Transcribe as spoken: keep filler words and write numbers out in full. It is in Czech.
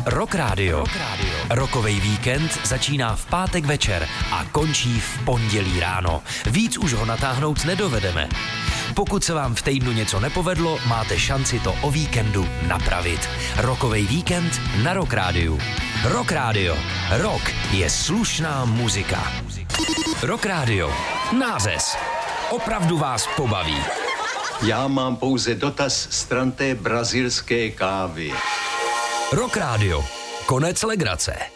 Rock Radio. Rockovej víkend začíná v pátek večer a končí v pondělí ráno. Víc už ho natáhnout nedovedeme. Pokud se vám v týdnu něco nepovedlo, máte šanci to o víkendu napravit. Rockovej víkend na Rock Radio. Rock Radio. Rock je slušná muzika. Rock Radio. Nářez. Opravdu vás pobaví. Já mám pouze dotaz stran té brazilské kávy. Rock Radio. Konec legrace.